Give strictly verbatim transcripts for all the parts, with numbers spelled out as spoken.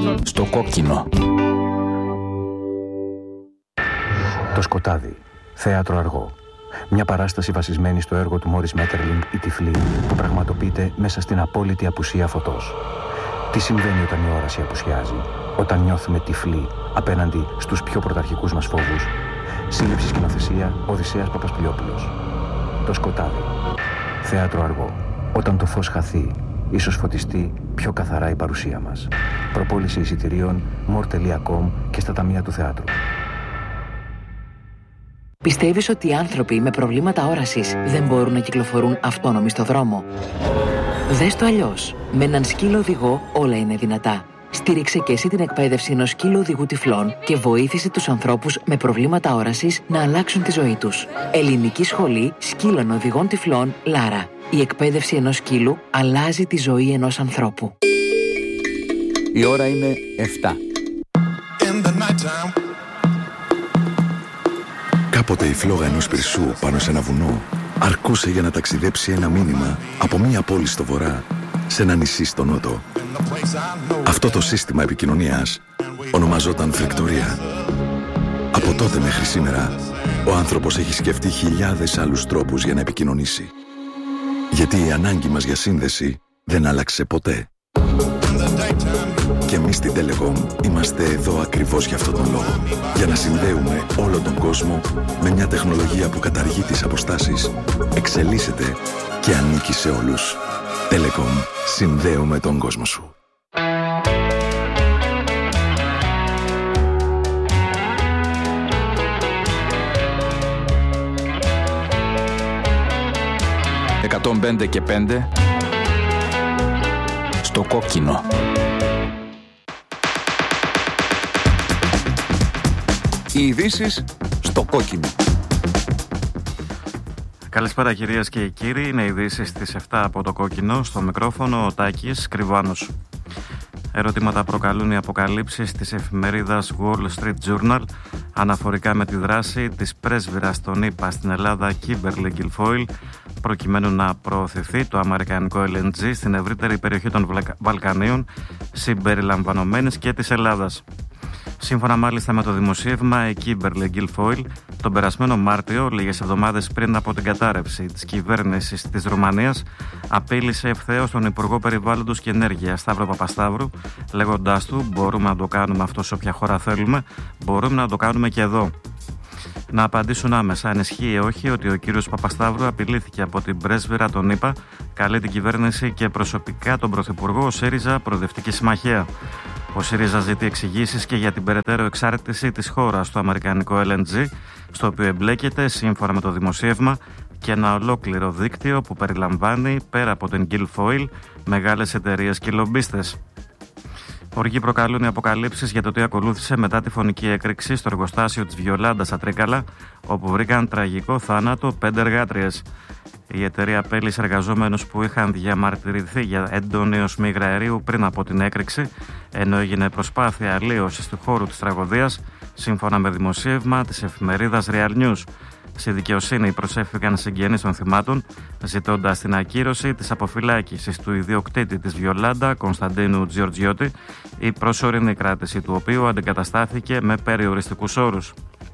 Στο κόκκινο. Το σκοτάδι. Θέατρο αργό. Μια παράσταση βασισμένη στο έργο του Μόρις Μέττερλινγκ «Η Τυφλή», που πραγματοποιείται μέσα στην απόλυτη απουσία φωτός. Τι συμβαίνει όταν η όραση απουσιάζει, όταν νιώθουμε τυφλοί απέναντι στους πιο πρωταρχικούς μας φόβους? Σύλληψη σκηνοθεσία Οδυσσέας Παπασπηλιόπουλος. Το σκοτάδι. Θέατρο αργό. Όταν το φως χαθεί, ίσως φωτιστεί πιο καθαρά η παρουσία μας. Προπόληση εισιτηρίων μορ τελεία κομ και στα ταμεία του θεάτρου. Πιστεύεις ότι οι άνθρωποι με προβλήματα όρασης δεν μπορούν να κυκλοφορούν αυτόνομοι στο δρόμο? Δες το αλλιώς. Με έναν σκύλο οδηγό όλα είναι δυνατά. Στήριξε και εσύ την εκπαίδευση ενός σκύλου οδηγού τυφλών και βοήθησε τους ανθρώπους με προβλήματα όρασης να αλλάξουν τη ζωή τους. Ελληνική Σχολή Σκύλων Οδηγών Τυφλών Λάρα. Η εκπαίδευση ενός σκύλου αλλάζει τη ζωή ενός ανθρώπου. Η ώρα είναι εφτά. Κάποτε η φλόγα ενός πυρσού πάνω σε ένα βουνό αρκούσε για να ταξιδέψει ένα μήνυμα από μία πόλη στο βορρά σε ένα νησί στο νότο. Αυτό το σύστημα επικοινωνίας ονομαζόταν φρεκτορία. Από τότε μέχρι σήμερα, ο άνθρωπος έχει σκεφτεί χιλιάδες άλλους τρόπους για να επικοινωνήσει. Γιατί η ανάγκη μας για σύνδεση δεν άλλαξε ποτέ. Και εμείς στην Telecom είμαστε εδώ ακριβώς για αυτόν τον λόγο. Για να συνδέουμε όλο τον κόσμο με μια τεχνολογία που καταργεί τις αποστάσεις, εξελίσσεται και ανήκει σε όλους. Telecom. Συνδέουμε τον κόσμο σου. εκατόν πέντε και πέντε. Στο κόκκινο. Οι ειδήσεις στο κόκκινο. Καλησπέρα κυρίες και κύριοι, είναι οι ειδήσεις στις εφτά από το κόκκινο. Στο μικρόφωνο ο Τάκης Κρυβάνος. Ερωτήματα προκαλούν οι αποκαλύψεις της εφημερίδας Wall Street Journal αναφορικά με τη δράση της πρέσβυρας των ΗΠΑ στην Ελλάδα Kimberly Guilfoyle προκειμένου να προωθηθεί το αμερικανικό ελ εν τζι στην ευρύτερη περιοχή των Βαλκανίων συμπεριλαμβανομένης και της Ελλάδας. Σύμφωνα μάλιστα με το δημοσίευμα, η Kimberly Guilfoyle τον περασμένο Μάρτιο, λίγες εβδομάδες πριν από την κατάρρευση της κυβέρνησης της Ρουμανίας, απείλησε ευθέως τον Υπουργό Περιβάλλοντος και Ενέργειας Σταύρο Παπασταύρου, λέγοντάς του: «Μπορούμε να το κάνουμε αυτό σε όποια χώρα θέλουμε, μπορούμε να το κάνουμε και εδώ». Να απαντήσουν άμεσα αν ισχύει ή όχι ότι ο κύριος Παπασταύρου απειλήθηκε από την πρέσβυρα των ΗΠΑ, καλεί την κυβέρνηση και προσωπικά τον Πρωθυπουργό ο ΣΥΡΙΖΑ Προοδευτική Συμμαχία. Ο ΣΥΡΙΖΑ ζητεί εξηγήσεις και για την περαιτέρω εξάρτηση της χώρας στο αμερικανικό ελ εν τζι, στο οποίο εμπλέκεται, σύμφωνα με το δημοσίευμα, και ένα ολόκληρο δίκτυο που περιλαμβάνει, πέρα από την Guilfoyle, μεγάλες εταιρείες και λομπίστες. Οργή προκαλούν οι αποκαλύψεις για το τι ακολούθησε μετά τη φωνική έκρηξη στο εργοστάσιο της Βιολάντα στα Τρίκαλα, όπου βρήκαν τραγικό θάνατο πέντε εργάτριες. Η εταιρεία απέλυσε εργαζόμενους που είχαν διαμαρτυρηθεί για έντονη οσμή υγραερίου πριν από την έκρηξη, ενώ έγινε προσπάθεια αλλίωσης του χώρου της τραγωδίας, σύμφωνα με δημοσίευμα της εφημερίδας Real News. Στη δικαιοσύνη προσέφηκαν συγγενείς των θυμάτων, ζητώντας την ακύρωση της αποφυλάκησης του ιδιοκτήτη της Βιολάντα, Κωνσταντίνου Τζιορτζιώτη, η προσωρινή κράτηση του οποίου αντικαταστάθηκε με περιοριστικούς όρους.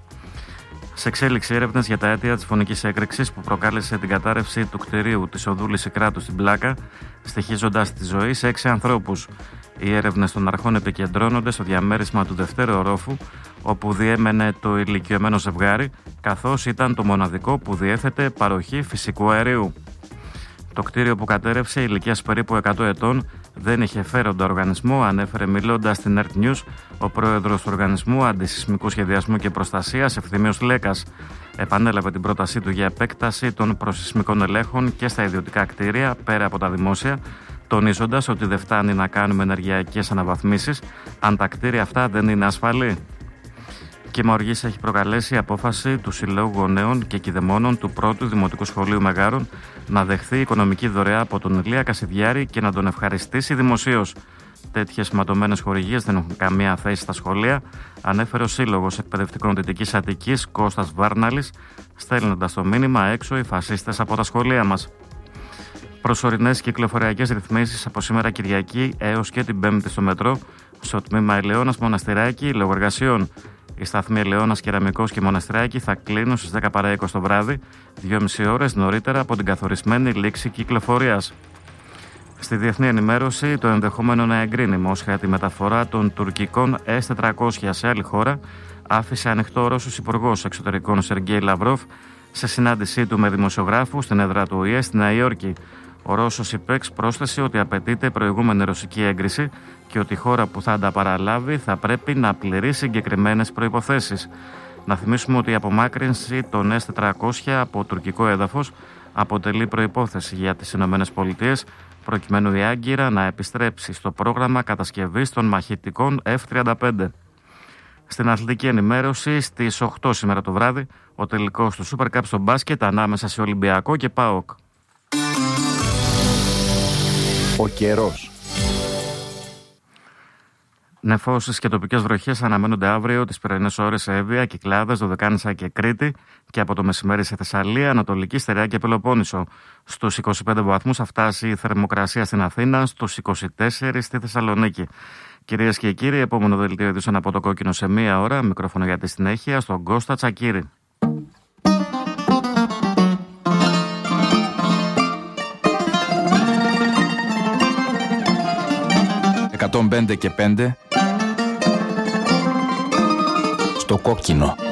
Σε εξέλιξη έρευνες για τα αίτια της φωνικής έκρηξης που προκάλεσε την κατάρρευση του κτηρίου της οδού Λυσικράτου στην Πλάκα, στοιχίζοντας τη ζωή σε έξι ανθρώπους. Οι έρευνες των αρχών επικεντρώνονται στο διαμέρισμα του δευτέρου ορόφου, όπου διέμενε το ηλικιωμένο ζευγάρι, καθώς ήταν το μοναδικό που διέθετε παροχή φυσικού αερίου. Το κτίριο που κατέρευσε, ηλικίας περίπου εκατό ετών, δεν είχε φέροντα οργανισμό, ανέφερε μιλώντας στην Earth News ο πρόεδρος του Οργανισμού Αντισυσμικού Σχεδιασμού και Προστασίας, Ευθυμίος Λέκας. Επανέλαβε την πρότασή του για επέκταση των προσυσμικών ελέγχων και στα ιδιωτικά κτίρια, πέρα από τα δημόσια, τονίζοντας ότι δεν φτάνει να κάνουμε ενεργειακές αναβαθμίσεις αν τα κτίρια αυτά δεν είναι ασφαλή. Κύμα οργής έχει προκαλέσει η απόφαση του Συλλόγου Γονέων και Κηδεμόνων του πρώτου Δημοτικού Σχολείου Μεγάρων να δεχθεί οικονομική δωρεά από τον Ηλία Κασιδιάρη και να τον ευχαριστήσει δημοσίως. Τέτοιες ματωμένες χορηγίες δεν έχουν καμία θέση στα σχολεία, ανέφερε ο Σύλλογος Εκπαιδευτικών Δυτικής Αττικής Κώστας Βάρναλης, στέλνοντας το μήνυμα έξω οι φασίστες από τα σχολεία μας. Προσωρινές κυκλοφοριακές ρυθμίσεις από σήμερα Κυριακή έως και την Πέμπτη στο μετρό, στο τμήμα Ελαιώνας Μοναστηράκι λογοργασιών. Οι σταθμοί Ελαιώνας, Κεραμικός και Μοναστηράκι θα κλείνουν στις δέκα παρά είκοσι το βράδυ, δυόμιση ώρες νωρίτερα από την καθορισμένη λήξη κυκλοφορίας. Στη διεθνή ενημέρωση, το ενδεχόμενο να εγκρίνει η Μόσχα τη μεταφορά των τουρκικών ες τετρακόσια σε άλλη χώρα άφησε ανοιχτό ο Ρώσος Υπουργός Εξωτερικών Σεργέη Λαυρόφ σε συνάντησή του με δημοσιογράφους στην έδρα του Ο Ε Ε στη Νέα Υόρκη. Ο Ρώσος υπέξ πρόσθεσε ότι απαιτείται προηγούμενη ρωσική έγκριση και ότι η χώρα που θα ανταπαραλάβει θα πρέπει να πληρεί συγκεκριμένες προϋποθέσεις. Να θυμίσουμε ότι η απομάκρυνση των ες τετρακόσια από τουρκικό έδαφος αποτελεί προϋπόθεση για τις ΗΠΑ προκειμένου η Άγκυρα να επιστρέψει στο πρόγραμμα κατασκευής των μαχητικών εφ τριάντα πέντε. Στην αθλητική ενημέρωση, στις οκτώ σήμερα το βράδυ, ο τελικός του Super Cup στο μπάσκετ ανάμεσα σε Ολυμπιακό και ΠΑΟΚ. Ο καιρός. Νεφώσεις και τοπικές βροχές αναμένονται αύριο τις πρωινές ώρες σε Εύβοια, Κυκλάδες, Δωδεκάνησα και Κρήτη και από το μεσημέρι σε Θεσσαλία, Ανατολική Στερεά και Πελοπόννησο. Στους είκοσι πέντε βαθμούς θα φτάσει η θερμοκρασία στην Αθήνα, στους είκοσι τέσσερις στη Θεσσαλονίκη. Κυρίες και κύριοι, επόμενο δελτίο ειδήσεων από το Κόκκινο σε μία ώρα. Μικρόφωνο για τη συνέχεια στον Κώστα Τσακίρη. εκατόν πέντε και πέντε στο Κόκκινο.